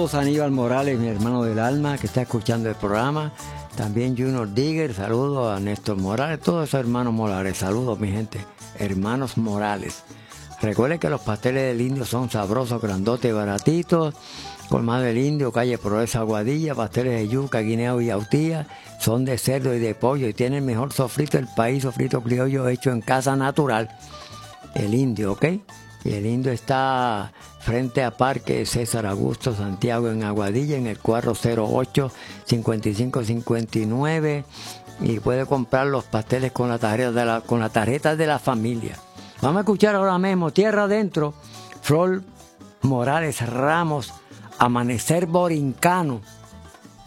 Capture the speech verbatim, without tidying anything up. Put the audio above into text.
Saludos a Aníbal Morales, mi hermano del alma, que está escuchando el programa. También Junior Digger, saludos a Néstor Morales, todos esos hermanos Morales. Saludos, mi gente, hermanos Morales. Recuerden que los pasteles del indio son sabrosos, grandotes y baratitos. Colmado del Indio, calle Progreso Aguadilla, pasteles de yuca, guineo y autía. Son de cerdo y de pollo y tienen el mejor sofrito del país, sofrito criollo hecho en casa natural. El Indio, ¿ok? Y el Indio está frente a Parque César Augusto Santiago en Aguadilla, en el cuatro cero ocho, cinco cinco cinco nueve. Y puede comprar los pasteles con la tarjeta de la, con la tarjeta de la familia. Vamos a escuchar ahora mismo, Tierra Adentro, Flor Morales Ramos, Amanecer Borincano.